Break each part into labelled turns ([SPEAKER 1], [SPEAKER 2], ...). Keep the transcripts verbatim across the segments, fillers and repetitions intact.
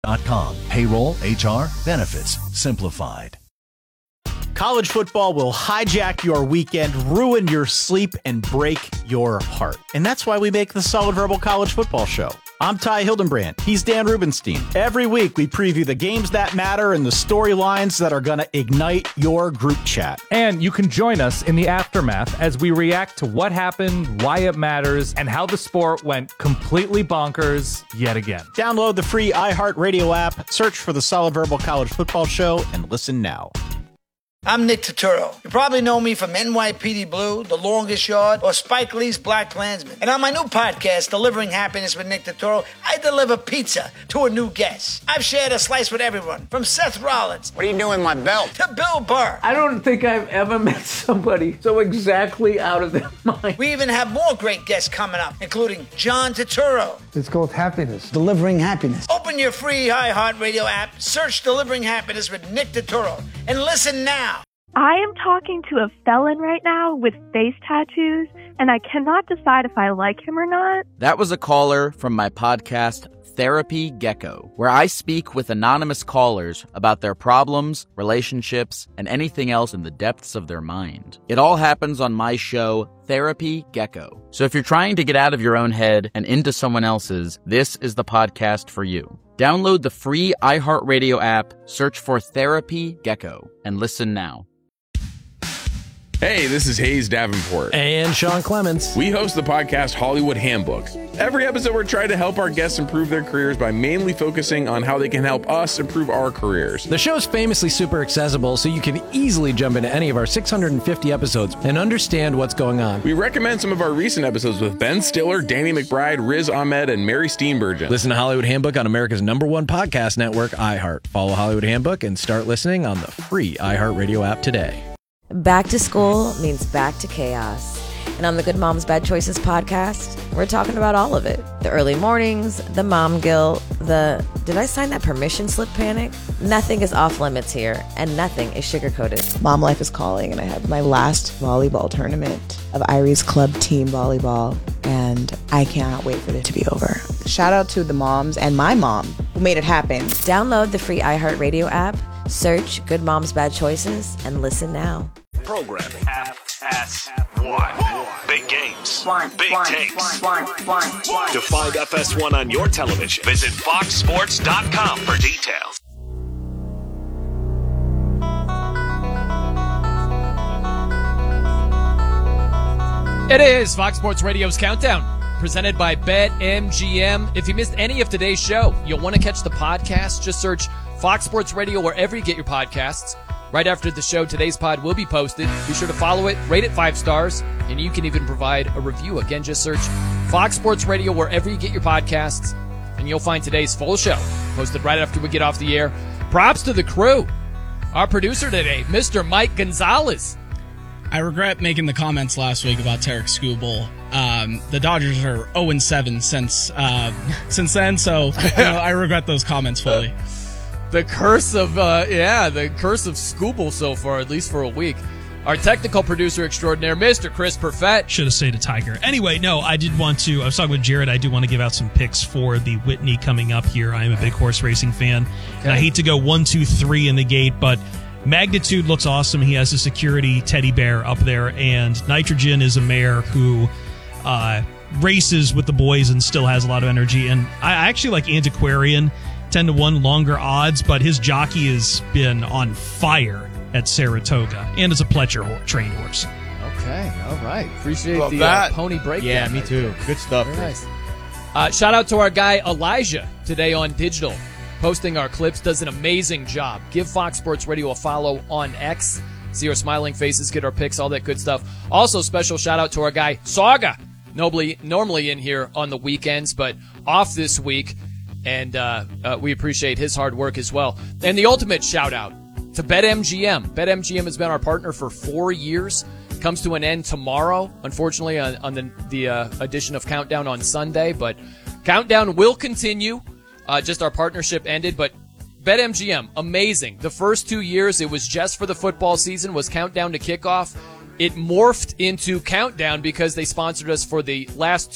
[SPEAKER 1] dot com. Payroll, H R, benefits, simplified.
[SPEAKER 2] College football will hijack your weekend, ruin your sleep, and break your heart. And that's why we make the Solid Verbal College Football Show. I'm Ty Hildenbrand. He's Dan Rubenstein. Every week, we preview the games that matter and the storylines that are going to ignite your group chat.
[SPEAKER 3] And you can join us in the aftermath as we react to what happened, why it matters, and how the sport went completely bonkers yet again.
[SPEAKER 2] Download the free iHeartRadio app, search for the Solid Verbal College Football Show, and listen now.
[SPEAKER 4] I'm Nick Turturro. You probably know me from N Y P D Blue, The Longest Yard, or Spike Lee's Black Klansman. And on my new podcast, Delivering Happiness with Nick Turturro, I deliver pizza to a new guest. I've shared a slice with everyone, from Seth Rollins.
[SPEAKER 5] What are you doing with my belt?
[SPEAKER 4] To Bill Burr.
[SPEAKER 6] I don't think I've ever met somebody so exactly out of their mind.
[SPEAKER 4] We even have more great guests coming up, including John Turturro.
[SPEAKER 7] It's called Happiness.
[SPEAKER 5] Delivering Happiness.
[SPEAKER 4] Open your free iHeartRadio app, search Delivering Happiness with Nick Turturro, and listen now.
[SPEAKER 8] I am talking to a felon right now with face tattoos, and I cannot decide if I like him or not.
[SPEAKER 9] That was a caller from my podcast, Therapy Gecko, where I speak with anonymous callers about their problems, relationships, and anything else in the depths of their mind. It all happens on my show, Therapy Gecko. So if you're trying to get out of your own head and into someone else's, this is the podcast for you. Download the free iHeartRadio app, search for Therapy Gecko, and listen now.
[SPEAKER 10] Hey, this is Hayes Davenport.
[SPEAKER 11] And Sean Clements.
[SPEAKER 10] We host the podcast Hollywood Handbook. Every episode, we're trying to help our guests improve their careers by mainly focusing on how they can help us improve our careers.
[SPEAKER 11] The show's famously super accessible, so you can easily jump into any of our six hundred fifty episodes and understand what's going on.
[SPEAKER 10] We recommend some of our recent episodes with Ben Stiller, Danny McBride, Riz Ahmed, and Mary Steenburgen.
[SPEAKER 11] Listen to Hollywood Handbook on America's number one podcast network, iHeart. Follow Hollywood Handbook and start listening on the free iHeartRadio app today.
[SPEAKER 12] Back to school means back to chaos. And on the Good Moms Bad Choices podcast, we're talking about all of it. The early mornings, the mom guilt, the did I sign that permission slip panic? Nothing is off limits here, and nothing is sugar-coated.
[SPEAKER 13] Mom life is calling, and I have my last volleyball tournament of Irie's Club Team Volleyball, and I cannot wait for it to be over. Shout out to the moms and my mom who made it happen.
[SPEAKER 12] Download the free iHeartRadio app, search Good Moms Bad Choices, and listen now.
[SPEAKER 14] Programming. F S one. Big games. One. Big one, takes. One, one, one, one. To find F S one on your television, visit fox sports dot com for details.
[SPEAKER 15] It is Fox Sports Radio's Countdown, presented by BetMGM. If you missed any of today's show, you'll want to catch the podcast. Just search Fox Sports Radio wherever you get your podcasts. Right after the show, today's pod will be posted. Be sure to follow it, rate it five stars, and you can even provide a review. Again, just search Fox Sports Radio wherever you get your podcasts, and you'll find today's full show posted right after we get off the air. Props to the crew. Our producer today, Mister Mike Gonzalez.
[SPEAKER 16] I regret making the comments last week about Tarek Skubal. Um, the Dodgers are oh and seven since uh, since then, so you know, I regret those comments fully.
[SPEAKER 15] The curse of, uh, yeah, the curse of Skubal so far, at least for a week. Our technical producer extraordinaire, Mister Chris Perfett.
[SPEAKER 17] Should have stayed a Tiger. Anyway, no, I did want to, I was talking with Jared, I do want to give out some picks for the Whitney coming up here. I am a big horse racing fan, okay. And I hate to go one, two, three in the gate, but Magnitude looks awesome. He has a security teddy bear up there, and Nitrogen is a mare who uh, races with the boys and still has a lot of energy. And I actually like Antiquarian, ten to one longer odds, but his jockey has been on fire at Saratoga, and it's a Pletcher ho- trained horse.
[SPEAKER 15] Okay, all right. Appreciate
[SPEAKER 18] Love
[SPEAKER 15] the uh, pony breakdown.
[SPEAKER 18] Yeah, me too. Good stuff.
[SPEAKER 15] Very nice. Uh, shout out to our guy Elijah today on digital, posting our clips. Does an amazing job. Give Fox Sports Radio a follow on X. See our smiling faces, get our pics, all that good stuff. Also, special shout out to our guy Saga, nobly, normally in here on the weekends, but off this week. And uh, uh, we appreciate his hard work as well. And the ultimate shout-out to BetMGM. BetMGM has been our partner for four years. Comes to an end tomorrow, unfortunately, on, on the, the uh, edition of Countdown on Sunday. But Countdown will continue. Uh, just our partnership ended. But BetMGM, amazing. The first two years, it was just for the football season, was Countdown to Kickoff. It morphed into Countdown because they sponsored us for the last two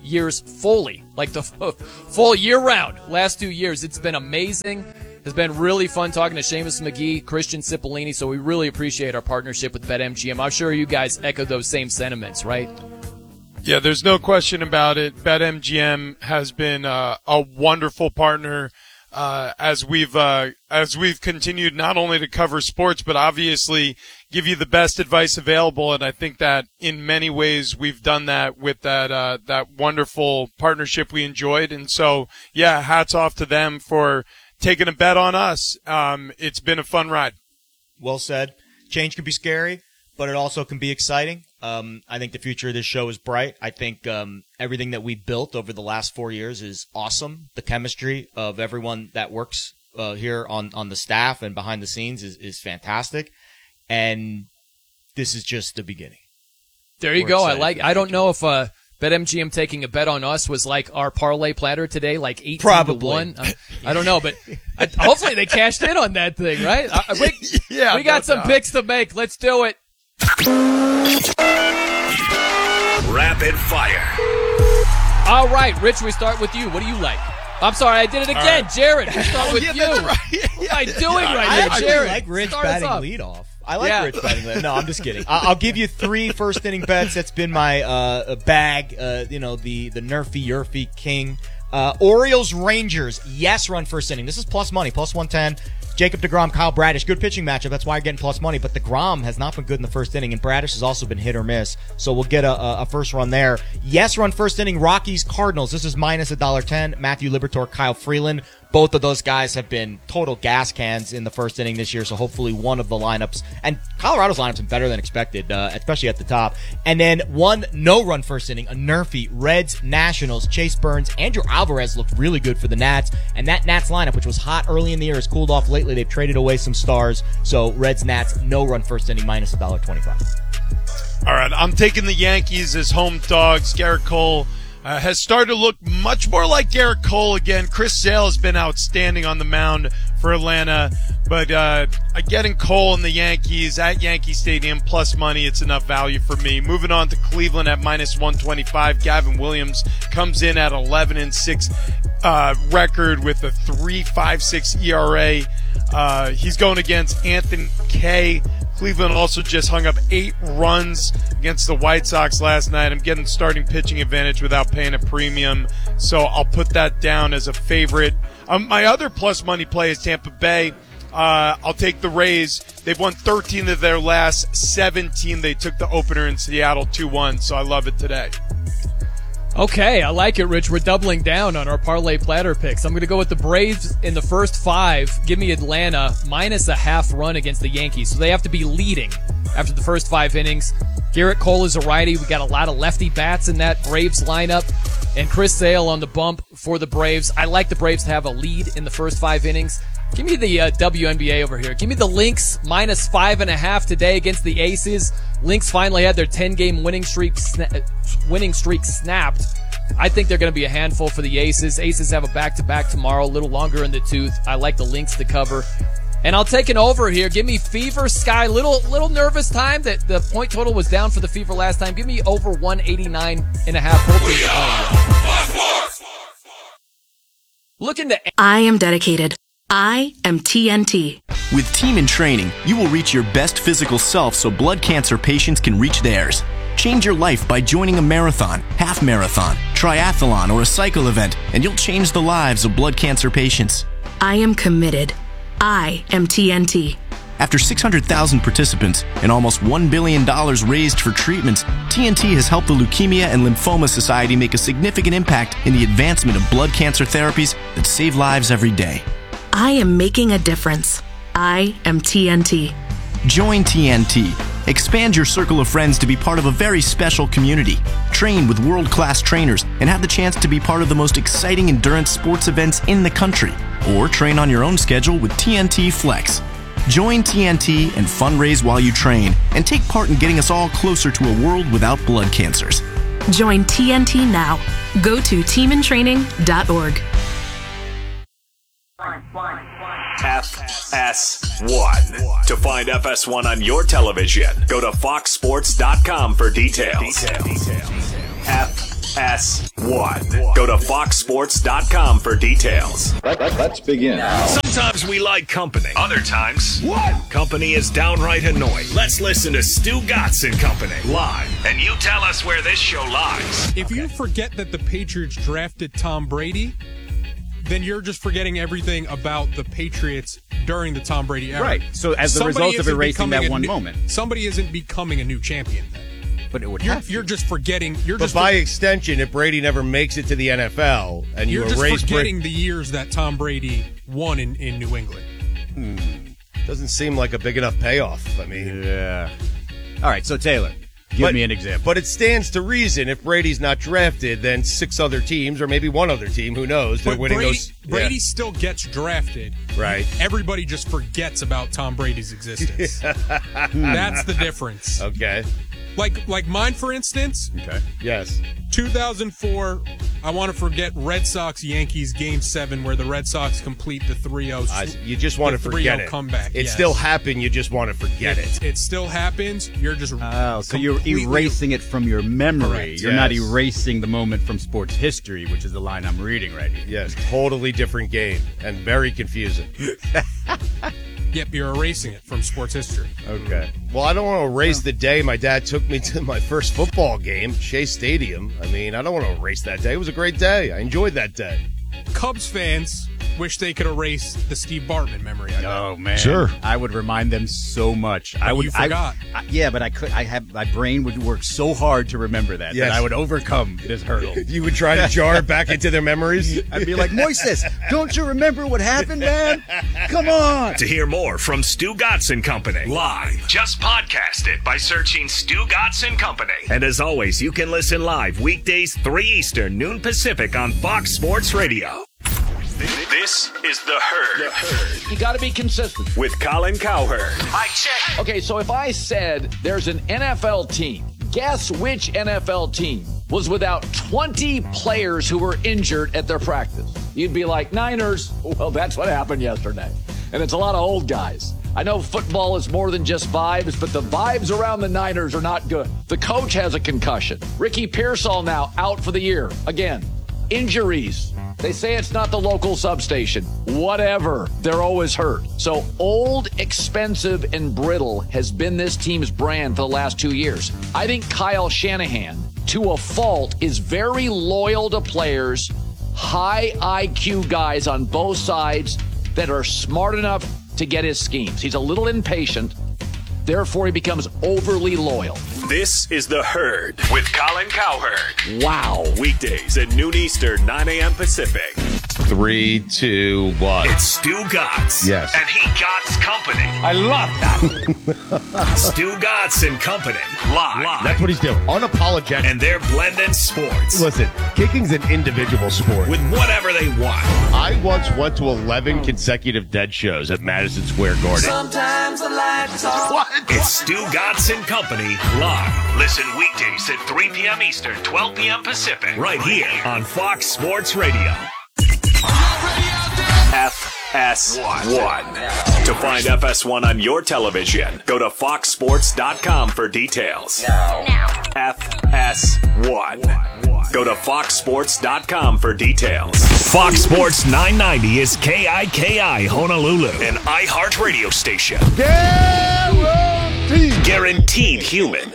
[SPEAKER 15] years fully, like the f- full year round. Last two years, it's been amazing. It's been really fun talking to Seamus McGee, Christian Cipollini, so we really appreciate our partnership with BetMGM. I'm sure you guys echo those same sentiments, right?
[SPEAKER 5] Yeah, there's no question about it. BetMGM has been uh, a wonderful partner uh, as we've uh, as we've continued not only to cover sports, but obviously give you the best advice available. And I think that in many ways we've done that with that uh, that wonderful partnership we enjoyed. And so, yeah, hats off to them for taking a bet on us. Um, it's been a fun ride.
[SPEAKER 7] Well said. Change can be scary, but it also can be exciting. Um, I think the future of this show is bright. I think um, everything that we built over the last four years is awesome. The chemistry of everyone that works uh, here on, on the staff and behind the scenes is, is fantastic. And this is just the beginning.
[SPEAKER 15] There you
[SPEAKER 7] We're
[SPEAKER 15] go. I
[SPEAKER 7] excited
[SPEAKER 15] like.
[SPEAKER 7] for the
[SPEAKER 15] I don't
[SPEAKER 7] future.
[SPEAKER 15] know if uh, BetMGM taking a bet on us was like our parlay platter today, like eighteen
[SPEAKER 7] Probably.
[SPEAKER 15] to one. I, I don't know, but I, hopefully they cashed in on that thing, right? I, we
[SPEAKER 5] yeah,
[SPEAKER 15] we got
[SPEAKER 5] no
[SPEAKER 15] some
[SPEAKER 5] doubt.
[SPEAKER 15] picks to make. Let's do it.
[SPEAKER 14] Rapid fire.
[SPEAKER 15] All right, Rich, we start with you. What do you like? I'm sorry, I did it again.
[SPEAKER 7] right.
[SPEAKER 15] Jared, we start
[SPEAKER 7] Oh,
[SPEAKER 15] with
[SPEAKER 7] yeah,
[SPEAKER 15] you.
[SPEAKER 7] that's right.
[SPEAKER 15] What am I doing right
[SPEAKER 7] I
[SPEAKER 15] here,
[SPEAKER 7] actually
[SPEAKER 15] Jared?
[SPEAKER 7] like Rich
[SPEAKER 15] Start us
[SPEAKER 7] batting
[SPEAKER 15] up.
[SPEAKER 7] leadoff. I like
[SPEAKER 15] Yeah.
[SPEAKER 7] Rich batting leadoff. No, I'm just kidding. I- I'll give you three first inning bets. That's been my uh, bag. Uh, you know, the the Nerfy Yerfy King. Uh, Orioles Rangers. Yes, run first inning. This is plus money, plus one ten. Jacob deGrom, Kyle Bradish. Good pitching matchup. That's why you're getting plus money. But deGrom has not been good in the first inning, and Bradish has also been hit or miss. So we'll get a, a, a first run there. Yes, run first inning. Rockies Cardinals. This is minus one dollar ten. Matthew Liberatore, Kyle Freeland. Both of those guys have been total gas cans in the first inning this year, so hopefully one of the lineups. And Colorado's lineup's been better than expected, uh, especially at the top. And then one no-run first inning, a Nerfy, Reds, Nationals, Chase Burns. Andrew Alvarez looked really good for the Nats. And that Nats lineup, which was hot early in the year, has cooled off lately. They've traded away some stars. So Reds, Nats, no-run first inning, minus one dollar twenty-five.
[SPEAKER 5] All right, I'm taking the Yankees as home dogs. Garrett Cole uh, has started to look much more like Garrett Cole again. Chris Sale has been outstanding on the mound for Atlanta, but uh, getting Cole and the Yankees at Yankee Stadium plus money, it's enough value for me. Moving on to Cleveland at minus one twenty-five. Gavin Williams comes in at eleven and six uh, record with a three point five six E R A. Uh, he's going against Anthony Kay. Cleveland also just hung up eight runs against the White Sox last night. I'm getting starting pitching advantage without paying a premium, so I'll put that down as a favorite. Um, my other plus money play is Tampa Bay. Uh, I'll take the Rays. They've won thirteen of their last seventeen. They took the opener in Seattle two one, so I love it today.
[SPEAKER 15] Okay, I like it, Rich. We're doubling down on our parlay platter picks. I'm going to go with the Braves in the first five. Give me Atlanta minus a half run against the Yankees. So they have to be leading after the first five innings. Garrett Cole is a righty. We got a lot of lefty bats in that Braves lineup. And Chris Sale on the bump for the Braves. I like the Braves to have a lead in the first five innings. Give me the uh, W N B A over here. Give me the Lynx minus five and a half today against the Aces. Lynx finally had their ten-game winning streak sna- winning streak snapped. I think they're going to be a handful for the Aces. Aces have a back-to-back tomorrow, a little longer in the tooth. I like the Lynx to cover. And I'll take an over here. Give me Fever Sky. Little little nervous time that the point total was down for the Fever last time. Give me over one eighty-nine and a half. Looking to
[SPEAKER 18] I am dedicated. I am T N T.
[SPEAKER 19] With Team in Training, you will reach your best physical self so blood cancer patients can reach theirs. Change your life by joining a marathon, half marathon, triathlon, or a cycle event, and you'll change the lives of blood cancer patients.
[SPEAKER 18] I am committed. I am T N T.
[SPEAKER 19] After six hundred thousand participants and almost one billion dollars raised for treatments, T N T has helped the Leukemia and Lymphoma Society make a significant impact in the advancement of blood cancer therapies that save lives every day.
[SPEAKER 18] I am making a difference. I am T N T.
[SPEAKER 19] Join T N T. Expand your circle of friends to be part of a very special community. Train with world-class trainers and have the chance to be part of the most exciting endurance sports events in the country. Or train on your own schedule with T N T Flex. Join T N T and fundraise while you train and take part in getting us all closer to a world without blood cancers.
[SPEAKER 18] Join T N T now. Go to team in training dot org.
[SPEAKER 14] F S one. To find F S one on your television, go to fox sports dot com for details. F S one. Go to fox sports dot com for details.
[SPEAKER 20] Let, let, let's begin.
[SPEAKER 14] Sometimes we like company. Other times, what? Company is downright annoying. Let's listen to Stu Gatz and Company live. And you tell us where this show lies.
[SPEAKER 21] If you forget that the Patriots drafted Tom Brady, then you're just forgetting everything about the Patriots during the Tom Brady era.
[SPEAKER 22] Right. So as the
[SPEAKER 21] Somebody
[SPEAKER 22] result of
[SPEAKER 21] isn't
[SPEAKER 22] erasing
[SPEAKER 21] becoming
[SPEAKER 22] that
[SPEAKER 21] a
[SPEAKER 22] one
[SPEAKER 21] new-
[SPEAKER 22] moment.
[SPEAKER 21] Somebody isn't becoming a new champion then.
[SPEAKER 22] But it would
[SPEAKER 21] You're,
[SPEAKER 22] have to.
[SPEAKER 21] you're just forgetting. You're
[SPEAKER 23] But
[SPEAKER 21] just
[SPEAKER 23] by extension, if Brady never makes it to the N F L and you
[SPEAKER 21] you're just
[SPEAKER 23] erase
[SPEAKER 21] forgetting
[SPEAKER 23] Brady,
[SPEAKER 21] the years that Tom Brady won in, in New England.
[SPEAKER 23] hmm, doesn't seem like a big enough payoff. I mean,
[SPEAKER 22] yeah. All right. So Taylor, give
[SPEAKER 23] but,
[SPEAKER 22] me an example.
[SPEAKER 23] But it stands to reason if Brady's not drafted, then six other teams, or maybe one other team, who knows? They're
[SPEAKER 21] But
[SPEAKER 23] winning
[SPEAKER 21] Brady,
[SPEAKER 23] those.
[SPEAKER 21] Brady
[SPEAKER 23] yeah.
[SPEAKER 21] still gets drafted.
[SPEAKER 23] Right.
[SPEAKER 21] Everybody just forgets about Tom Brady's existence. That's the difference.
[SPEAKER 23] Okay.
[SPEAKER 21] Like like mine, for instance.
[SPEAKER 23] Okay. Yes.
[SPEAKER 21] two thousand four, I want to forget Red Sox-Yankees Game seven where the Red Sox complete the three oh.
[SPEAKER 23] I, you just want to
[SPEAKER 21] the
[SPEAKER 23] forget
[SPEAKER 21] three oh
[SPEAKER 23] it.
[SPEAKER 21] comeback.
[SPEAKER 23] It
[SPEAKER 21] yes.
[SPEAKER 23] still happened. You just want to forget it.
[SPEAKER 21] It still happens. You're just
[SPEAKER 22] Oh, so you're
[SPEAKER 21] completely-
[SPEAKER 22] erasing it from your memory.
[SPEAKER 23] Correct,
[SPEAKER 22] You're not
[SPEAKER 23] yes.
[SPEAKER 22] erasing the moment from sports history, which is the line I'm reading right here.
[SPEAKER 23] Yes, totally different game and very confusing.
[SPEAKER 21] Yep, you're erasing it from sports history.
[SPEAKER 23] Okay. Well, I don't want to erase the day my dad took me to my first football game, Shea Stadium. I mean, I don't want to erase that day. It was a great day. I enjoyed that day.
[SPEAKER 21] Cubs fans wish they could erase the Steve Bartman memory. I bet.
[SPEAKER 22] Oh man,
[SPEAKER 23] Sure.
[SPEAKER 22] I would remind them so much. I
[SPEAKER 21] But
[SPEAKER 22] would.
[SPEAKER 21] you forgot.
[SPEAKER 22] I, I, yeah, but I could. I have my brain would work so hard to remember that
[SPEAKER 23] Yes.
[SPEAKER 22] that I would overcome this hurdle.
[SPEAKER 23] You would try to jar it back into their memories?
[SPEAKER 22] I'd be like, Moises, don't you remember what happened, man? Come on.
[SPEAKER 14] To hear more from Stu Gatz and Company live, just podcast it by searching Stu Gatz and Company. And as always, you can listen live weekdays three Eastern, noon Pacific on Fox Sports Radio. This is The Herd.
[SPEAKER 24] You got to be consistent.
[SPEAKER 14] With Colin Cowherd.
[SPEAKER 24] I check. Okay, so if I said there's an N F L team, guess which N F L team was without twenty players who were injured at their practice? You'd be like, Niners. Well, that's what happened yesterday. And it's a lot of old guys. I know football is more than just vibes, but the vibes around the Niners are not good. The coach has a concussion. Ricky Pearsall now out for the year. Again, injuries. They say it's not the local substation. Whatever. They're always hurt. So old, expensive, and brittle has been this team's brand for the last two years. I think Kyle Shanahan, to a fault, is very loyal to players, high I Q guys on both sides that are smart enough to get his schemes. He's a little impatient. Therefore, he becomes overly loyal.
[SPEAKER 14] This is The Herd with Colin Cowherd.
[SPEAKER 24] Wow.
[SPEAKER 14] Weekdays at noon Eastern, nine a.m. Pacific.
[SPEAKER 23] Three, two, one.
[SPEAKER 14] It's Stu Gatz.
[SPEAKER 23] Yes.
[SPEAKER 14] And he Gatz Company.
[SPEAKER 23] I love that.
[SPEAKER 14] Stu Gatz and Company. Live. Live.
[SPEAKER 23] That's what he's doing. Unapologetic.
[SPEAKER 14] And they're blending sports.
[SPEAKER 23] Listen, kicking's an individual sport.
[SPEAKER 14] With whatever they want.
[SPEAKER 23] I once went to eleven consecutive dead shows at Madison Square Garden.
[SPEAKER 14] Sometimes the lights are. What? It's Stu Gatz and Company. Live. Listen weekdays at three p.m. Eastern, twelve p.m. Pacific. Right here on Fox Sports Radio. F S one. To find F S one on your television, go to fox sports dot com for details. Now. F S one. Go to fox sports dot com for details. Fox Sports nine ninety is K I K I Honolulu, an iHeart radio station. Guaranteed. Guaranteed human.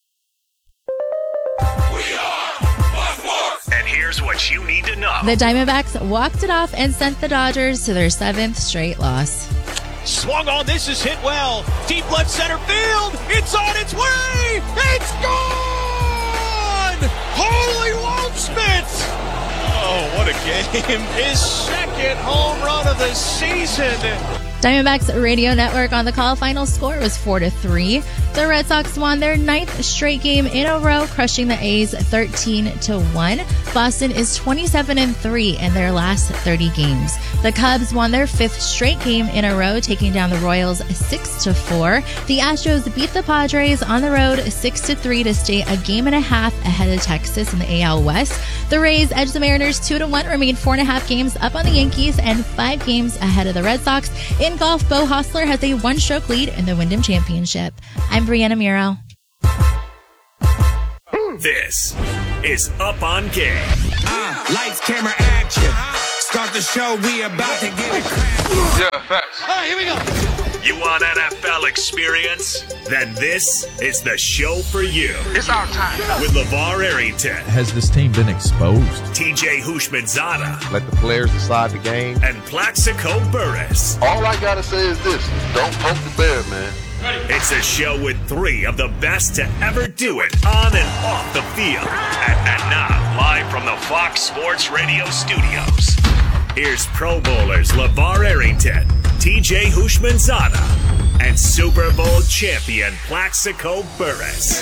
[SPEAKER 14] And here's what you need to know.
[SPEAKER 25] The Diamondbacks walked it off and sent the Dodgers to their seventh straight loss.
[SPEAKER 26] Swung on, this is hit well. Deep left center field. It's on its way. It's gone. Holy Waldschmidt. Oh, what a game. His second home run of the season.
[SPEAKER 25] Diamondbacks radio network on the call. Final score was four to three. The Red Sox won their ninth straight game in a row, crushing the A's thirteen to one. Boston is twenty-seven and three in their last thirty games. The Cubs won their fifth straight game in a row, taking down the Royals six to four. The Astros beat the Padres on the road six to three to stay a game and a half ahead of Texas in the A L West. The Rays edged the Mariners two to one, remained four and a half games up on the Yankees and five games ahead of the Red Sox. In golf, Bo Hostler has a one-stroke lead in the Wyndham Championship. I'm Brianna Muro.
[SPEAKER 14] This is Up on Game.
[SPEAKER 1] Uh, lights, camera, action. Start the show, we about to get it cracking.
[SPEAKER 14] Yeah, facts. All right, here we go. You want N F L experience? Then this is the show for you. It's our time. With LeVar Arrington.
[SPEAKER 2] Has this team been exposed?
[SPEAKER 14] T J Houshmandzadeh.
[SPEAKER 3] Let the players decide the game.
[SPEAKER 14] And Plaxico Burress.
[SPEAKER 3] All I got to say is this. Don't poke the bear, man.
[SPEAKER 14] It's a show with three of the best to ever do it on and off the field. And, and now, live from the Fox Sports Radio studios, here's Pro Bowlers LeVar Arrington, T J Houshmandzadeh, and Super Bowl champion Plaxico Burress.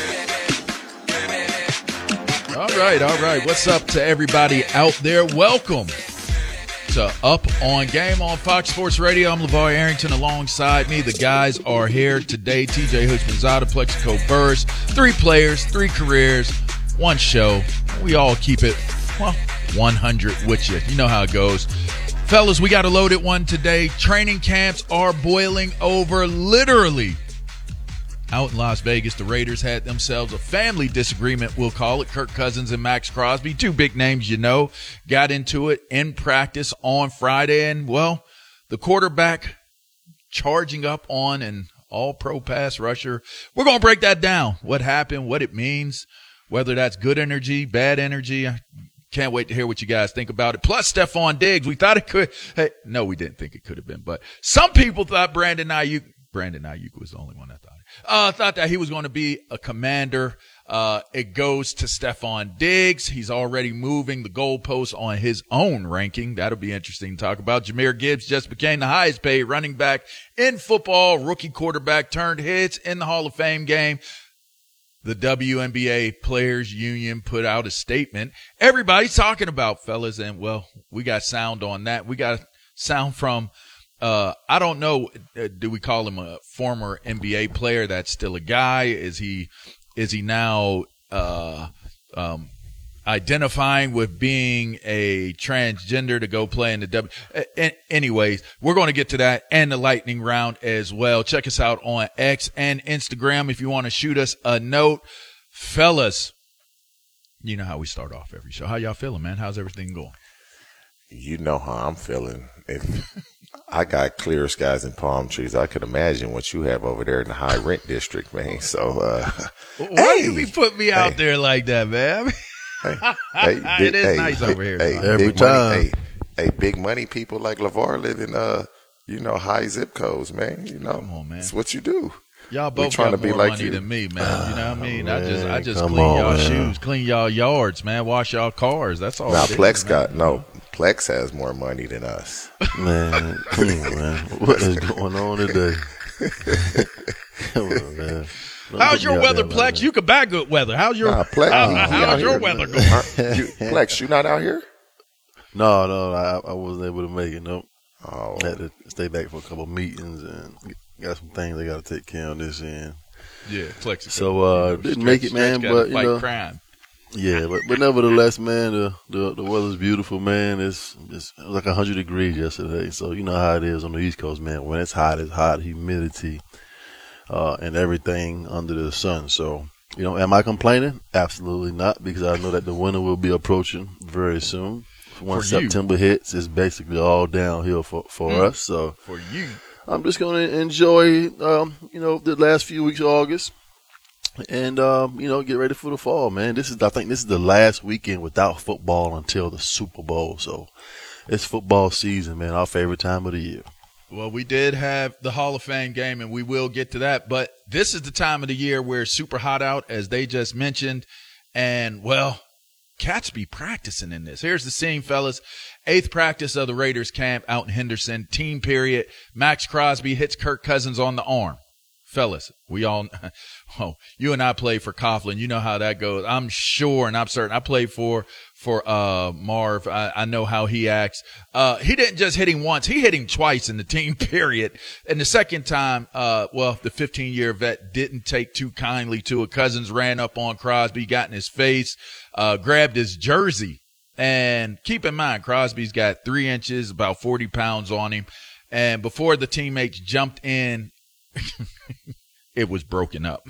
[SPEAKER 2] All right, all right. What's up to everybody out there? Welcome to Up on Game on Fox Sports Radio. I'm LeVar Arrington. Alongside me, the guys are here today. T J Houshmandzadeh, Plaxico Burress. Three players, three careers, one show. We all keep it, well, one hundred with you. You know how it goes. Fellas, we got a loaded one today. Training camps are boiling over, literally. Out in Las Vegas, the Raiders had themselves a family disagreement, we'll call it. Kirk Cousins and Max Crosby, two big names you know, got into it in practice on Friday. And, well, the quarterback charging up on an all-pro pass rusher. We're going to break that down, what happened, what it means, whether that's good energy, bad energy. I can't wait to hear what you guys think about it. Plus, Stephon Diggs, we thought it could. Hey, no, we didn't think it could have been. But some people thought Brandon Ayuk, Brandon Ayuk was the only one that thought it. Uh, thought that he was going to be a commander. Uh, it goes to Stephon Diggs. He's already moving the goalposts on his own ranking. That'll be interesting to talk about. Jahmyr Gibbs just became the highest paid running back in football. Rookie quarterback turned hits in the Hall of Fame game. The W N B A Players Union put out a statement. Everybody's talking about, fellas, and, well, we got sound on that. We got sound from Uh, I don't know. Uh, do we call him a former N B A player that's still a guy? Is he, is he now, uh, um, identifying with being a transgender to go play in the W? Uh, anyways, we're going to get to that and the lightning round as well. Check us out on X and Instagram if you want to shoot us a note. Fellas, you know how we start off every show. How y'all feeling, man? How's everything going?
[SPEAKER 3] You know how I'm feeling. If I got clear skies and palm trees, I could imagine what you have over there in the high rent district, man. So, uh,
[SPEAKER 2] why hey, you be putting me out hey, there like that, man?
[SPEAKER 3] hey, hey, big,
[SPEAKER 2] it is
[SPEAKER 3] hey,
[SPEAKER 2] nice
[SPEAKER 3] hey,
[SPEAKER 2] over here.
[SPEAKER 3] Hey,
[SPEAKER 2] Every
[SPEAKER 3] big
[SPEAKER 2] time.
[SPEAKER 3] Money, hey, hey, big money people like LeVar live in, uh, you know, high zip codes, man. You know,
[SPEAKER 2] come on, man.
[SPEAKER 3] It's what you do.
[SPEAKER 2] Y'all both
[SPEAKER 3] trying
[SPEAKER 2] got
[SPEAKER 3] to be
[SPEAKER 2] more
[SPEAKER 3] like
[SPEAKER 2] money
[SPEAKER 3] you.
[SPEAKER 2] than me, man. You know what I mean?
[SPEAKER 3] Oh,
[SPEAKER 2] I just, I just clean
[SPEAKER 3] on,
[SPEAKER 2] y'all
[SPEAKER 3] man.
[SPEAKER 2] shoes, clean y'all yards, man. Wash y'all cars. That's all.
[SPEAKER 3] Now
[SPEAKER 2] it
[SPEAKER 3] Plex
[SPEAKER 2] is,
[SPEAKER 3] got
[SPEAKER 2] man.
[SPEAKER 3] no. Plex has more money than us.
[SPEAKER 4] Man, come on, man. What is going on today? Come on, man. Don't
[SPEAKER 2] How's your weather,
[SPEAKER 4] there,
[SPEAKER 2] Plex?
[SPEAKER 4] man.
[SPEAKER 2] You can buy good weather. How's your
[SPEAKER 3] nah, Plex,
[SPEAKER 2] how,
[SPEAKER 3] he, he
[SPEAKER 2] how's your
[SPEAKER 3] here.
[SPEAKER 2] weather going?
[SPEAKER 3] you, Plex, you not out here?
[SPEAKER 4] No, no, I, I wasn't able to make it. Nope.
[SPEAKER 3] Oh.
[SPEAKER 4] I had to stay back for a couple of meetings and got some things I got to take care of this end.
[SPEAKER 2] Yeah, Plex.
[SPEAKER 4] So uh, didn't make it, man. But you know,
[SPEAKER 2] crime.
[SPEAKER 4] yeah, but but nevertheless, man, the the, the weather's beautiful, man. It's it's it was like a hundred degrees yesterday. So you know how it is on the East Coast, man. When it's hot, it's hot, humidity, uh, and everything under the sun. So you know, am I complaining? Absolutely not, because I know that the winter will be approaching very soon. Once
[SPEAKER 2] For you.
[SPEAKER 4] September hits, it's basically all downhill for for
[SPEAKER 2] Mm.
[SPEAKER 4] us. So
[SPEAKER 2] For you.
[SPEAKER 4] I'm just going to enjoy, um, you know, the last few weeks of August, and um, you know, get ready for the fall, man. This is, I think, this is the last weekend without football until the Super Bowl. So it's football season, man. Our favorite time of the year.
[SPEAKER 2] Well, we did have the Hall of Fame game, and we will get to that. But this is the time of the year where it's super hot out, as they just mentioned, and well, cats be practicing in this. Here's the scene, fellas. Eighth practice of the Raiders camp out in Henderson. Team period. Max Crosby hits Kirk Cousins on the arm. Fellas, we all, oh, you and I play for Coughlin. You know how that goes. I'm sure, and I'm certain. I played for, for, uh, Marv. I, I know how he acts. Uh, he didn't just hit him once. He hit him twice in the team period. And the second time, uh, well, the fifteen year vet didn't take too kindly to it. Cousins ran up on Crosby, got in his face, uh, grabbed his jersey. And keep in mind, Crosby's got three inches, about forty pounds on him. And before the teammates jumped in, it was broken up.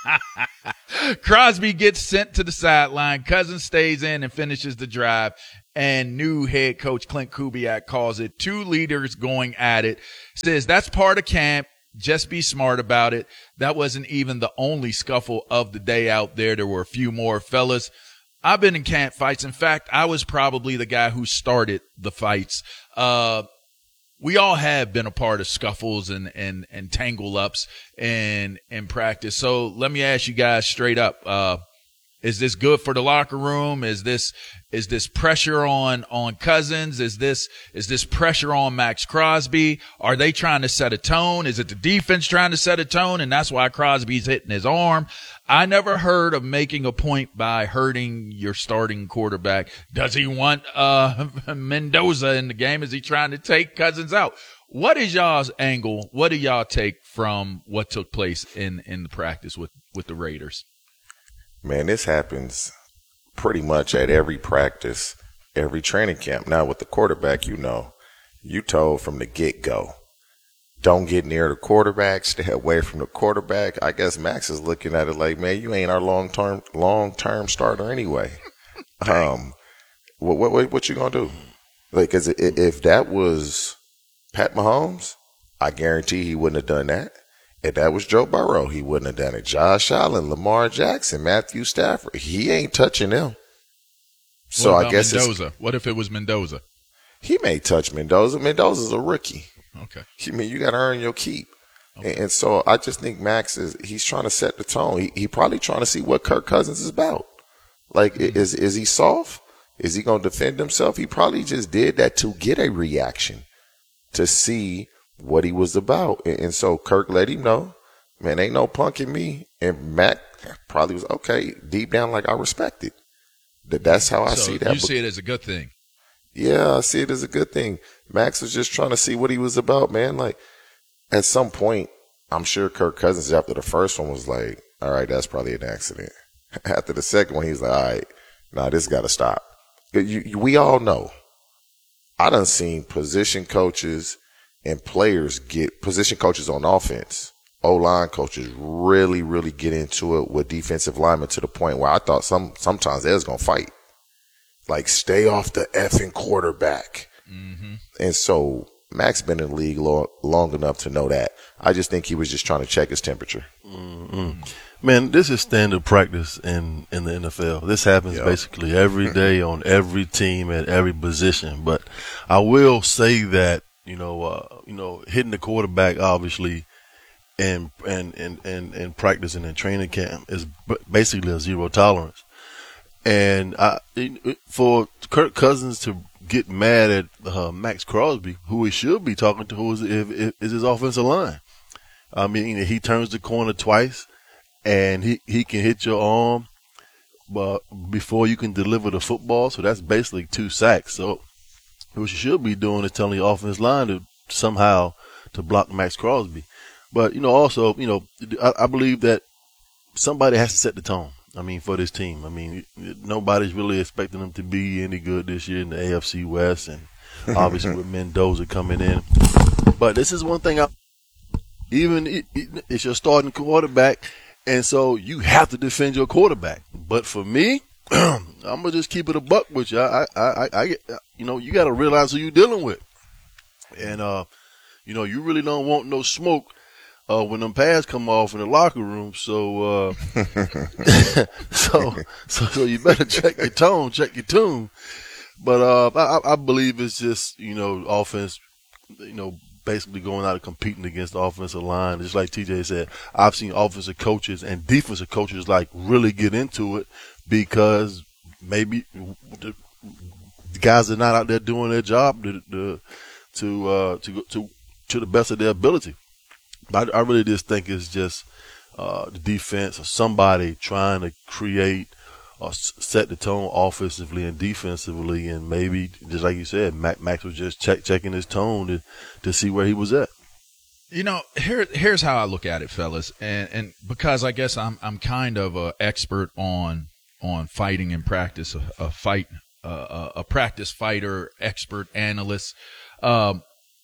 [SPEAKER 2] Crosby gets sent to the sideline. Cousins stays in and finishes the drive. And new head coach Clint Kubiak calls it two leaders going at it. Says that's part of camp. Just be smart about it. That wasn't even the only scuffle of the day out there. There were a few more. Fellas, I've been in camp fights. In fact, I was probably the guy who started the fights. Uh, we all have been a part of scuffles and, and, and tangle ups in, in practice. So let me ask you guys straight up. Uh, Is this good for the locker room? Is this is this pressure on on Cousins? Is this is this pressure on Max Crosby? Are they trying to set a tone? Is it the defense trying to set a tone, and that's why Crosby's hitting his arm? I never heard of making a point by hurting your starting quarterback. Does he want uh Mendoza in the game? Is he trying to take Cousins out? What is y'all's angle? What do y'all take from what took place in in the practice with with the Raiders?
[SPEAKER 3] Man, this happens pretty much at every practice, every training camp. Now, with the quarterback, you know, you told from the get-go, don't get near the quarterback, stay away from the quarterback. I guess Max is looking at it like, man, you ain't our long-term long-term starter anyway. um, what, what what you gonna do? Like, 'cause if that was Pat Mahomes, I guarantee he wouldn't have done that. If that was Joe Burrow, he wouldn't have done it. Josh Allen, Lamar Jackson, Matthew Stafford, he ain't touching them. So
[SPEAKER 2] what
[SPEAKER 3] I guess
[SPEAKER 2] Mendoza?
[SPEAKER 3] It's,
[SPEAKER 2] what if it was Mendoza?
[SPEAKER 3] He may touch Mendoza. Mendoza's a rookie.
[SPEAKER 2] Okay.
[SPEAKER 3] I mean, you got to earn your keep. Okay. And, and so I just think Max is, he's trying to set the tone. He, he probably trying to see what Kirk Cousins is about. Like, mm-hmm. is, is he soft? Is he going to defend himself? He probably just did that to get a reaction, to see what he was about. And, and so Kirk let him know, man, ain't no punking me. And Mac probably was, okay, deep down, like, I respect it. That That's how I
[SPEAKER 2] so
[SPEAKER 3] see that.
[SPEAKER 2] You see it as a good thing.
[SPEAKER 3] Yeah, I see it as a good thing. Max was just trying to see what he was about, man. Like, at some point, I'm sure Kirk Cousins, after the first one, was like, all right, that's probably an accident. After the second one, he's like, all right, nah, this got to stop. You, you, we all know. I done seen position coaches and players get position coaches on offense, O-line coaches really, really get into it with defensive linemen to the point where I thought some sometimes they was going to fight. Like, stay off the effing quarterback. Mm-hmm. And so Max been in the league long, long enough to know that. I just think he was just trying to check his temperature.
[SPEAKER 4] Mm-hmm. Man, this is standard practice in, in the N F L. This happens yep. basically every day on every team at every position. But I will say that, you know, uh, you know, hitting the quarterback, obviously, and, and, and, and, and practicing and training camp is basically a zero tolerance. And I, for Kirk Cousins to get mad at uh, Max Crosby, who he should be talking to, who is, if, if, is his offensive line. I mean, he turns the corner twice, and he, he can hit your arm but before you can deliver the football. So that's basically two sacks. So what you should be doing is telling the offensive line to somehow to block Max Crosby. But, you know, also, you know, I, I believe that somebody has to set the tone. I mean, for this team. I mean, nobody's really expecting them to be any good this year in the A F C West, and obviously with Mendoza coming in. But this is one thing, I, even it, it, it's your starting quarterback, and so you have to defend your quarterback. But for me, I'm going to just keep it a buck with you. I, I, I, I you know, you got to realize who you're dealing with. And, uh, you know, you really don't want no smoke Uh, when them pads come off in the locker room, so uh, so, so so you better check your tone, check your tune. But uh, I, I believe it's just, you know, offense, you know, basically going out and competing against the offensive line. Just like T J said, I've seen offensive coaches and defensive coaches like really get into it because maybe the, the guys are not out there doing their job to to to uh, to, to to the best of their ability. I, I really just think it's just uh, the defense or somebody trying to create or set the tone offensively and defensively, and maybe just like you said, Max, Max was just check, checking his tone to to see where he was at.
[SPEAKER 2] You know, here here's how I look at it, fellas, and and because I guess I'm I'm kind of an expert on on fighting in practice, a, a fight, uh, a practice fighter, expert analyst. Um,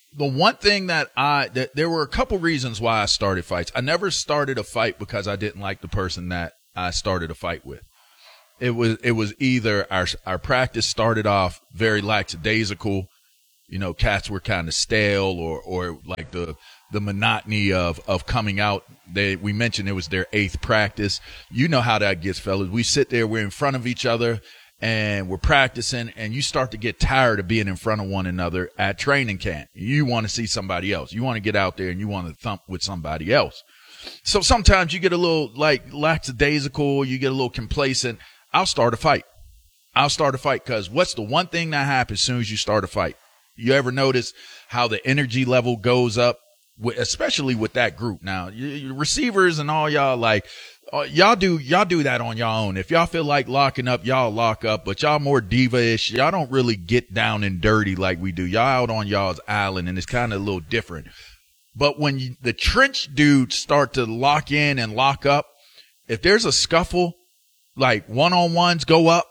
[SPEAKER 2] the one thing that I that there were a couple reasons why I started fights. I never started a fight because I didn't like the person that I started a fight with. It was it was either our our practice started off very lackadaisical, you know, cats were kind of stale, or or like the the monotony of of coming out. They we mentioned it was their eighth practice. You know how that gets, fellas. We sit there, we're in front of each other, and we're practicing, and you start to get tired of being in front of one another at training camp. You want to see somebody else. You want to get out there and you want to thump with somebody else. So sometimes you get a little like lackadaisical, you get a little complacent. I'll start a fight. I'll start a fight because what's the one thing that happens as soon as you start a fight? You ever notice how the energy level goes up, especially with that group? Now, you, receivers and all y'all, like, uh, y'all do y'all do that on your own. If y'all feel like locking up, y'all lock up, but y'all more diva-ish. Y'all don't really get down and dirty like we do. Y'all out on y'all's island, and it's kind of a little different. But when you, the trench dudes start to lock in and lock up, if there's a scuffle, like one-on-ones go up,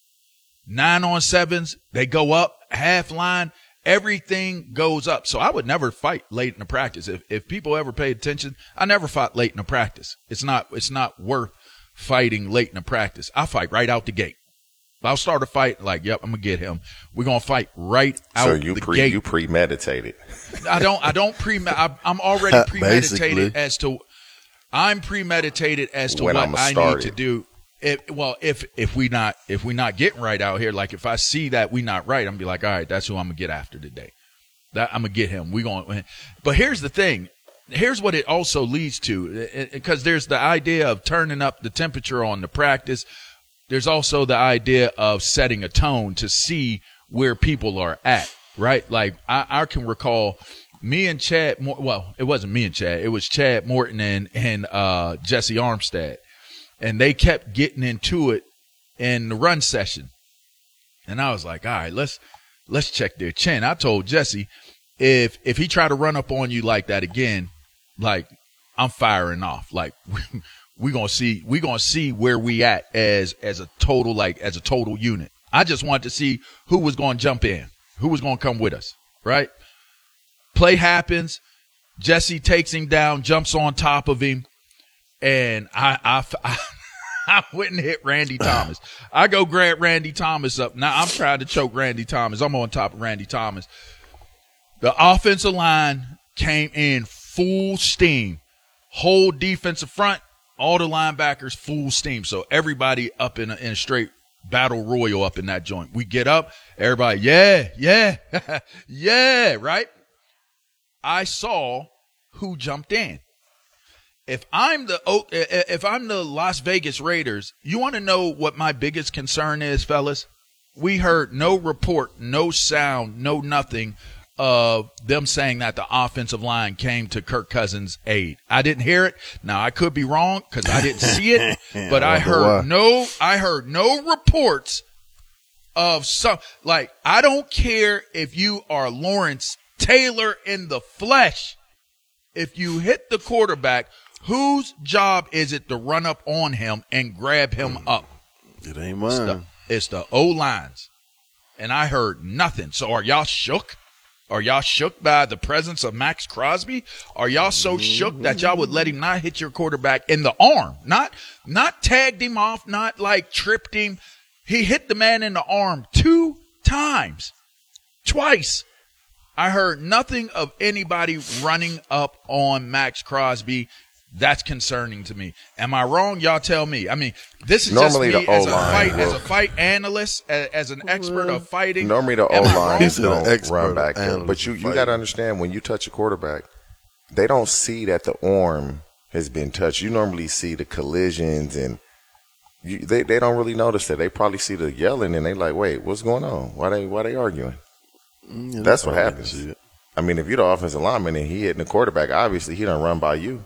[SPEAKER 2] nine-on-sevens, they go up, half line, everything goes up. So I would never fight late in the practice. If if people ever pay attention, I never fought late in the practice. It's not it's not worth fighting late in the practice. I fight right out the gate. I'll start a fight like, yep, I'm gonna get him. We're gonna fight right out
[SPEAKER 3] so you
[SPEAKER 2] the
[SPEAKER 3] pre,
[SPEAKER 2] gate.
[SPEAKER 3] you premeditated.
[SPEAKER 2] I don't. I don't pre. I, I'm already premeditated as to. I'm premeditated as to
[SPEAKER 3] When
[SPEAKER 2] what
[SPEAKER 3] I'm
[SPEAKER 2] I
[SPEAKER 3] started.
[SPEAKER 2] need to do. If, well, if if we not if we not getting right out here, like if I see that we not right, I'm gonna be like, all right, that's who I'm gonna get after today. That I'm gonna get him. We going. But here's the thing. Here's what it also leads to, because there's the idea of turning up the temperature on the practice. There's also the idea of setting a tone to see where people are at, right? Like I, I can recall me and Chad, well, it wasn't me and Chad. It was Chad Morton and, and uh, Jesse Armstead. And they kept getting into it in the run session. And I was like, all right, let's let's check their chin. I told Jesse, if if he tried to run up on you like that again, like I'm firing off. Like we're gonna see we're gonna see where we at as as a total like as a total unit. I just wanted to see who was gonna jump in, who was gonna come with us, right? Play happens, Jesse takes him down, jumps on top of him, and I I, I I went and hit Randy Thomas. I go grab Randy Thomas up. Now I'm trying to choke Randy Thomas. I'm on top of Randy Thomas. The offensive line came in full steam. Whole defensive front, all the linebackers full steam. So everybody up in a, in a straight battle royal up in that joint. We get up, everybody, yeah, yeah, yeah, right? I saw who jumped in. If I'm the if I'm the Las Vegas Raiders, you want to know what my biggest concern is, fellas? We heard no report, no sound, no nothing of them saying that the offensive line came to Kirk Cousins' aid. I didn't hear it. Now I could be wrong because I didn't see it, but I heard why. no. I heard no reports of some. Like I don't care if you are Lawrence Taylor in the flesh. If you hit the quarterback, whose job is it to run up on him and grab him up?
[SPEAKER 4] It ain't mine.
[SPEAKER 2] It's the, it's the O-lines. And I heard nothing. So are y'all shook? Are y'all shook by the presence of Max Crosby? Are y'all so shook that y'all would let him not hit your quarterback in the arm? Not, not tagged him off, not like tripped him. He hit the man in the arm two times. Twice. I heard nothing of anybody running up on Max Crosby. That's concerning to me. Am I wrong? Y'all tell me. I mean, this is
[SPEAKER 3] normally
[SPEAKER 2] just me
[SPEAKER 3] the
[SPEAKER 2] as a
[SPEAKER 3] O-line
[SPEAKER 2] fight,
[SPEAKER 3] will,
[SPEAKER 2] as a fight analyst, as, as an expert of fighting.
[SPEAKER 3] Normally the
[SPEAKER 2] Am I
[SPEAKER 3] O-line
[SPEAKER 2] wrong?
[SPEAKER 3] don't run back there. But you, you got to understand, when you touch a quarterback, they don't see that the arm has been touched. You normally see the collisions, and you, they, they don't really notice that. They probably see the yelling, and they like, wait, what's going on? Why they why they arguing?
[SPEAKER 4] Yeah,
[SPEAKER 3] that's what happens. I mean, if you're the offensive lineman and he hitting the quarterback, obviously he done run by you.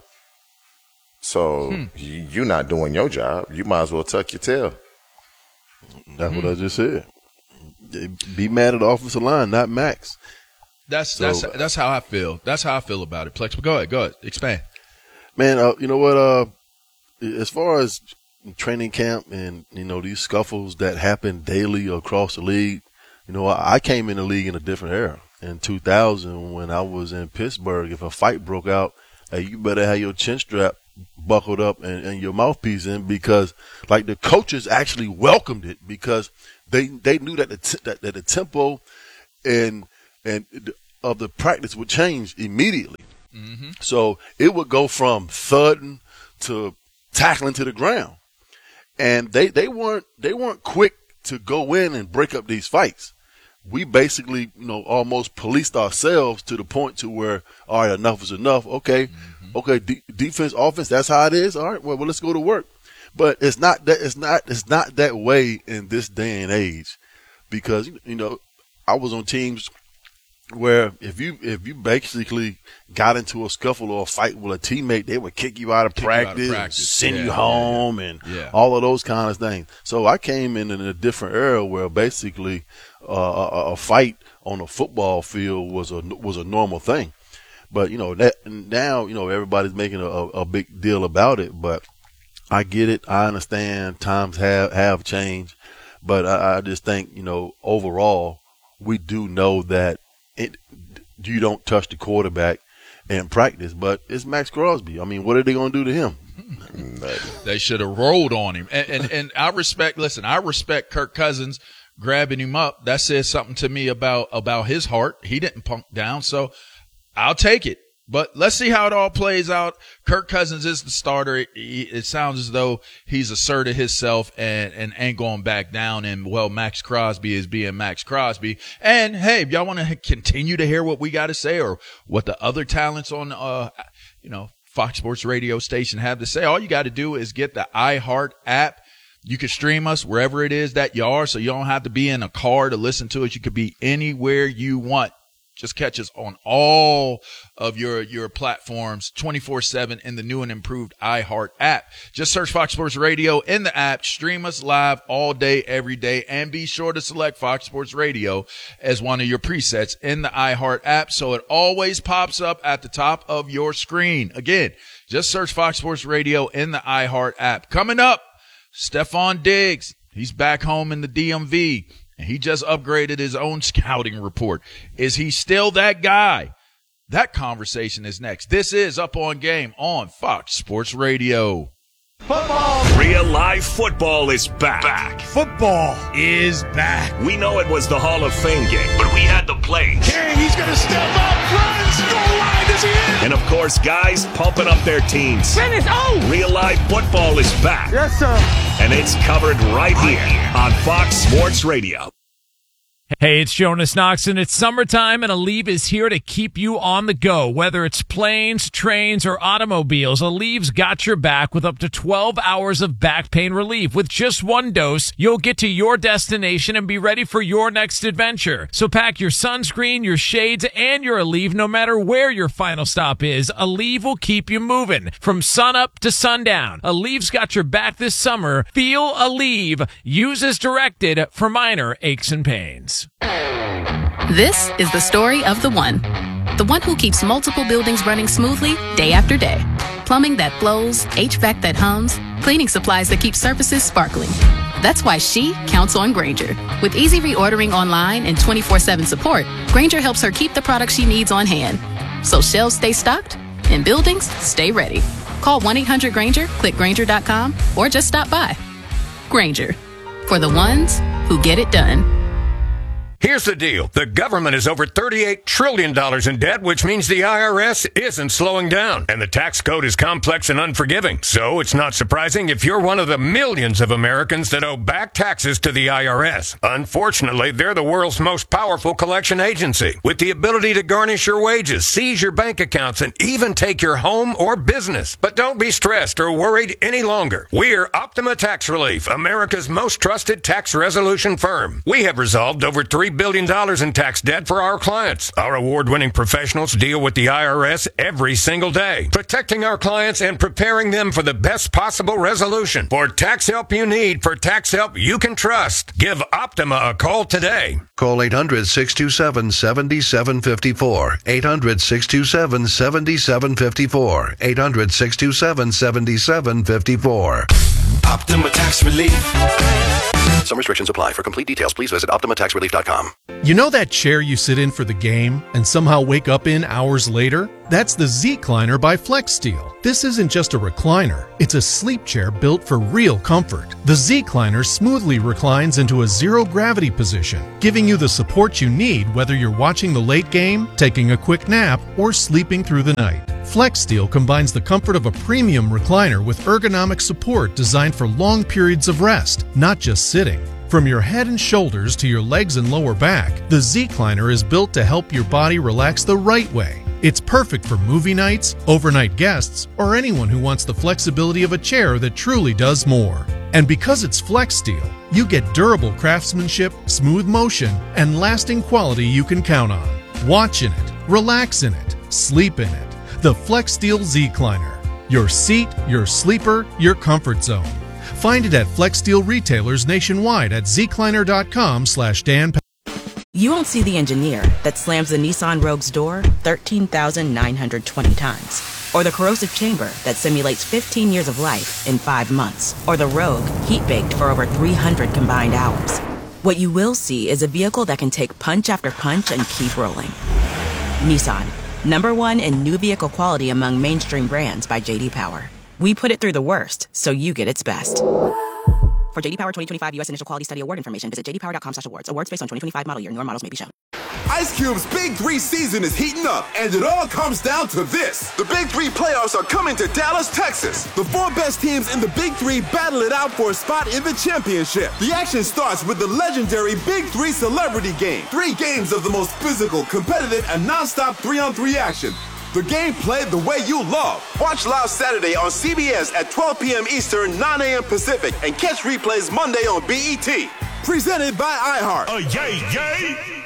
[SPEAKER 3] So hmm. you, you're not doing your job. You might as well tuck your tail.
[SPEAKER 4] That's hmm. what I just said. Be mad at the offensive line, not Max.
[SPEAKER 2] That's
[SPEAKER 4] so,
[SPEAKER 2] that's that's how I feel. That's how I feel about it. Plex, but go ahead, go ahead, expand.
[SPEAKER 4] Man, uh, you know what? Uh, as far as training camp and you know these scuffles that happen daily across the league, you know, I came in the league in a different era. in two thousand when I was in Pittsburgh, if a fight broke out, hey, you better have your chin strap buckled up and, and your mouthpiece in, because like the coaches actually welcomed it, because they they knew that the t- that, that the tempo and and of the practice would change immediately. Mm-hmm. So it would go from thudding to tackling to the ground, and they they weren't they weren't quick to go in and break up these fights. We basically, you know, almost policed ourselves to the point to where, all right, enough is enough. Okay, mm-hmm. okay, de- defense, offense, that's how it is. All right, well, well, let's go to work. But it's not that it's not it's not that way in this day and age, because you know I was on teams where if you if you basically got into a scuffle or a fight with a teammate, they would kick you out of, practice,
[SPEAKER 2] you out of practice,
[SPEAKER 4] send
[SPEAKER 2] yeah,
[SPEAKER 4] you home,
[SPEAKER 2] yeah, yeah.
[SPEAKER 4] and
[SPEAKER 2] yeah.
[SPEAKER 4] all of those kind of things. So I came in in a different era where basically uh, a, a fight on a football field was a was a normal thing. But you know that now you know everybody's making a, a big deal about it. But I get it. I understand times have have changed. But I, I just think you know overall we do know that. It, you don't touch the quarterback in practice, but it's Max Crosby. I mean, what are they going to do to him?
[SPEAKER 2] They should have rolled on him. And, and and I respect. Listen, I respect Kirk Cousins grabbing him up. That says something to me about about his heart. He didn't punk down, so I'll take it. But let's see how it all plays out. Kirk Cousins is the starter. It, it sounds as though he's asserted himself and, and ain't going back down. And, well, Max Crosby is being Max Crosby. And, hey, if y'all want to continue to hear what we got to say or what the other talents on, uh, you know, Fox Sports radio station have to say, all you got to do is get the iHeart app. You can stream us wherever it is that you are, so you don't have to be in a car to listen to us. You could be anywhere you want. Just catch us on all of your, your platforms twenty-four seven in the new and improved iHeart app. Just search Fox Sports Radio in the app. Stream us live all day, every day. And be sure to select Fox Sports Radio as one of your presets in the iHeart app so it always pops up at the top of your screen. Again, just search Fox Sports Radio in the iHeart app. Coming up, Stephon Diggs. He's back home in the D M V. And he just upgraded his own scouting report. Is he still that guy? That conversation is next. This is Up on Game on Fox Sports Radio.
[SPEAKER 14] Football! Real live football is back. back.
[SPEAKER 22] Football is back.
[SPEAKER 14] We know it was the Hall of Fame game, but we had the plays.
[SPEAKER 26] King, he's going to step up, runs, goal line, is he in?
[SPEAKER 14] And, of course, guys pumping up their teams.
[SPEAKER 26] Finish, oh!
[SPEAKER 14] Real live football is back.
[SPEAKER 22] Yes, sir.
[SPEAKER 14] And it's covered right here on Fox Sports Radio.
[SPEAKER 6] Hey, it's Jonas Knox, and it's summertime, and Aleve is here to keep you on the go. Whether it's planes, trains, or automobiles, Aleve's got your back with up to twelve hours of back pain relief. With just one dose, you'll get to your destination and be ready for your next adventure. So pack your sunscreen, your shades, and your Aleve no matter where your final stop is. Aleve will keep you moving from sunup to sundown. Aleve's got your back this summer. Feel Aleve. Use as directed for minor aches and pains.
[SPEAKER 18] This is the story of the one. The one who keeps multiple buildings running smoothly day after day. Plumbing that flows, H V A C that hums, cleaning supplies that keep surfaces sparkling. That's why she counts on Grainger. With easy reordering online and twenty-four seven support, Grainger helps her keep the products she needs on hand. So shelves stay stocked and buildings stay ready. Call one eight hundred Grainger, click Grainger dot com, or just stop by. Grainger, for the ones who get it done.
[SPEAKER 8] Here's the deal. The government is over thirty-eight trillion dollars in debt, which means the I R S isn't slowing down. And the tax code is complex and unforgiving. So it's not surprising if you're one of the millions of Americans that owe back taxes to the I R S. Unfortunately, they're the world's most powerful collection agency, with the ability to garnish your wages, seize your bank accounts, and even take your home or business. But don't be stressed or worried any longer. We're Optima Tax Relief, America's most trusted tax resolution firm. We have resolved over three billion dollars in tax debt for our clients. Our award-winning professionals deal with the I R S every single day, protecting our clients and preparing them for the best possible resolution. For tax help you need, for tax help you can trust, give Optima a call today.
[SPEAKER 9] Call eight hundred, six two seven, seven seven five four. eight hundred, six two seven, seven seven five four. eight hundred, six two seven, seven seven five four.
[SPEAKER 14] Optima Tax Relief.
[SPEAKER 9] Some restrictions apply. For complete details, please visit optima tax relief dot com.
[SPEAKER 10] You know that chair you sit in for the game and somehow wake up in hours later? That's the Zecliner by FlexSteel. This isn't just a recliner, it's a sleep chair built for real comfort. The Zecliner smoothly reclines into a zero-gravity position, giving you the support you need whether you're watching the late game, taking a quick nap, or sleeping through the night. FlexSteel combines the comfort of a premium recliner with ergonomic support designed for long periods of rest, not just sitting. From your head and shoulders to your legs and lower back, the Zecliner is built to help your body relax the right way. It's perfect for movie nights, overnight guests, or anyone who wants the flexibility of a chair that truly does more. And because it's FlexSteel, you get durable craftsmanship, smooth motion, and lasting quality you can count on. Watch in it, relax in it, sleep in it. The FlexSteel Zecliner. Your seat, your sleeper, your comfort zone. Find it at FlexSteel retailers nationwide at zecliner.com slash Dan.
[SPEAKER 11] You won't see the engineer that slams the Nissan Rogue's door thirteen thousand nine hundred twenty times. Or the corrosive chamber that simulates fifteen years of life in five months. Or the Rogue heat-baked for over three hundred combined hours. What you will see is a vehicle that can take punch after punch and keep rolling. Nissan, number one in new vehicle quality among mainstream brands by J D Power. We put it through the worst, so you get its best. For J D Power twenty twenty-five U S Initial Quality Study Award information, visit j d power dot com slash awards. Awards based on twenty twenty-five model year. Newer models may be shown.
[SPEAKER 12] Ice Cube's Big Three season is heating up, and it all comes down to this. The Big Three playoffs are coming to Dallas, Texas. The four best teams in the Big Three battle it out for a spot in the championship. The action starts with the legendary Big Three Celebrity Game. Three games of the most physical, competitive, and non-stop three-on-three action. The game played the way you love. Watch live Saturday on C B S at twelve p.m. Eastern, nine a.m. Pacific, and catch replays Monday on B E T. Presented by iHeart. Oh, yay, yay!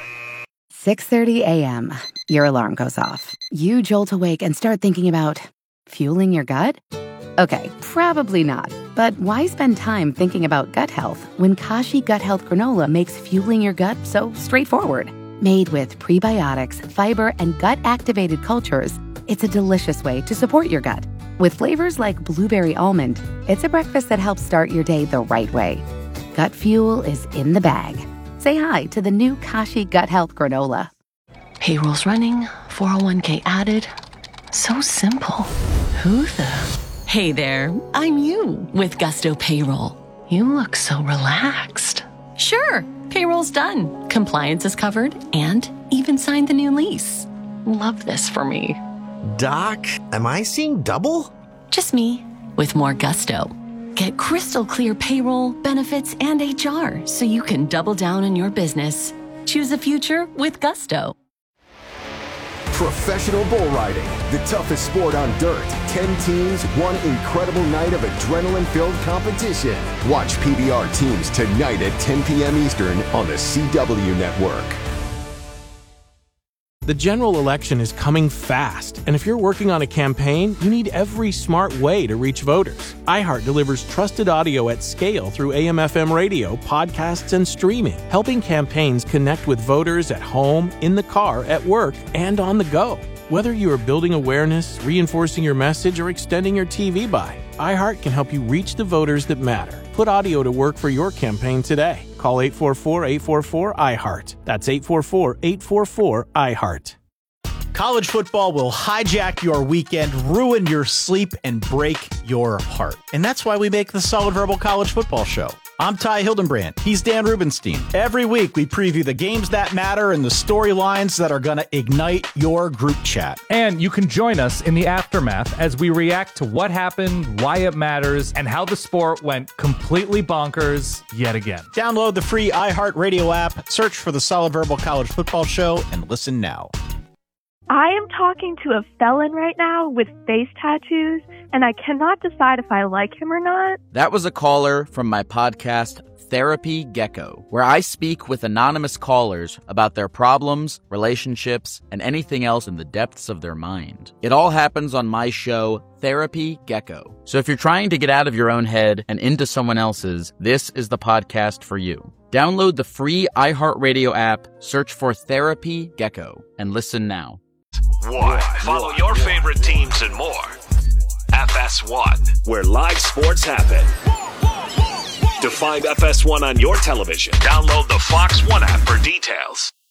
[SPEAKER 13] six thirty a.m. Your alarm goes off. You jolt awake and start thinking about fueling your gut? Okay, probably not. But why spend time thinking about gut health when Kashi Gut Health Granola makes fueling your gut so straightforward? Made with prebiotics, fiber, and gut-activated cultures, it's a delicious way to support your gut. With flavors like blueberry almond, it's a breakfast that helps start your day the right way. Gut fuel is in the bag. Say hi to the new Kashi Gut Health Granola.
[SPEAKER 16] Payroll's running, four oh one k added. So simple. Who the?
[SPEAKER 20] Hey there, I'm you with Gusto Payroll.
[SPEAKER 16] You look so relaxed.
[SPEAKER 20] Sure, payroll's done. Compliance is covered and even signed the new lease.
[SPEAKER 16] Love this for me.
[SPEAKER 27] Doc, am I seeing double?
[SPEAKER 20] Just me with more Gusto. Get crystal clear payroll, benefits, and H R so you can double down on your business. Choose a future with Gusto.
[SPEAKER 28] Professional bull riding, the toughest sport on dirt. Ten teams, one incredible night of adrenaline-filled competition. Watch P B R teams tonight at ten p.m. Eastern on the C W Network.
[SPEAKER 29] The general election is coming fast, and if you're working on a campaign, you need every smart way to reach voters. iHeart delivers trusted audio at scale through A M F M radio, podcasts, and streaming, helping campaigns connect with voters at home, in the car, at work, and on the go. Whether you are building awareness, reinforcing your message, or extending your T V buy, iHeart can help you reach the voters that matter. Put audio to work for your campaign today. Call eight four four, eight four four, I heart. That's eight four four, eight four four, I heart.
[SPEAKER 30] College football will hijack your weekend, ruin your sleep, and break your heart. And that's why we make the Solid Verbal College Football Show. I'm Ty Hildenbrand. He's Dan Rubenstein. Every week, we preview the games that matter and the storylines that are going to ignite your group chat.
[SPEAKER 31] And you can join us in the aftermath as we react to what happened, why it matters, and how the sport went completely bonkers yet again.
[SPEAKER 30] Download the free iHeartRadio app, search for the Solid Verbal College Football Show, and listen now.
[SPEAKER 32] I am talking to a felon right now with face tattoos, and I cannot decide if I like him or not.
[SPEAKER 33] That was a caller from my podcast, Therapy Gecko, where I speak with anonymous callers about their problems, relationships, and anything else in the depths of their mind. It all happens on my show, Therapy Gecko. So if you're trying to get out of your own head and into someone else's, this is the podcast for you. Download the free iHeartRadio app, search for Therapy Gecko, and listen now.
[SPEAKER 14] One. Follow your favorite teams and more. F S one, where live sports happen. To find F S one on your television, download the Fox One app for details.